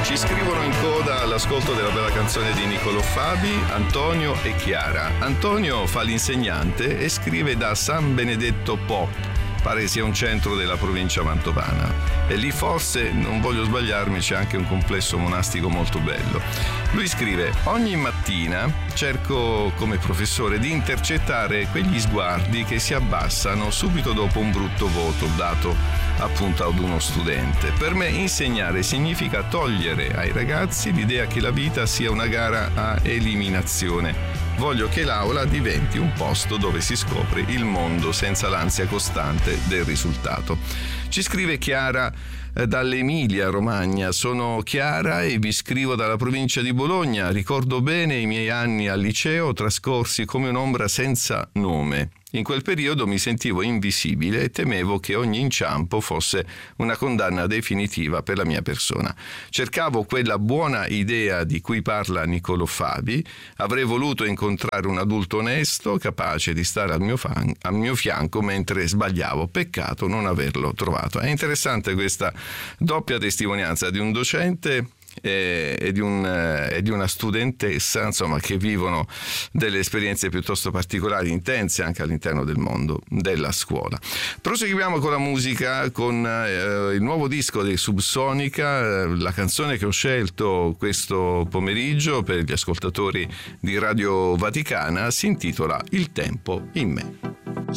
Ci scrivono in coda all'ascolto della bella canzone di Niccolò Fabi, Antonio e Chiara. Antonio fa l'insegnante e scrive da San Benedetto Po, pare sia un centro della provincia mantovana, e lì forse, non voglio sbagliarmi, c'è anche un complesso monastico molto bello. Lui scrive: ogni mattina cerco come professore di intercettare quegli sguardi che si abbassano subito dopo un brutto voto dato appunto ad uno studente. Per me insegnare significa togliere ai ragazzi l'idea che la vita sia una gara a eliminazione. Voglio che l'aula diventi un posto dove si scopre il mondo senza l'ansia costante del risultato. Ci scrive Chiara dall'Emilia Romagna. Sono Chiara e vi scrivo dalla provincia di Bologna. Ricordo bene i miei anni al liceo trascorsi come un'ombra senza nome. In quel periodo mi sentivo invisibile e temevo che ogni inciampo fosse una condanna definitiva per la mia persona. Cercavo quella buona idea di cui parla Niccolò Fabi. Avrei voluto incontrare un adulto onesto, capace di stare al mio fianco mentre sbagliavo. Peccato non averlo trovato. È interessante questa doppia testimonianza di un docente e di una studentessa, insomma, che vivono delle esperienze piuttosto particolari, intense anche all'interno del mondo della scuola. Proseguiamo con la musica, con il nuovo disco dei Subsonica. La canzone che ho scelto questo pomeriggio per gli ascoltatori di Radio Vaticana si intitola Il tempo in me.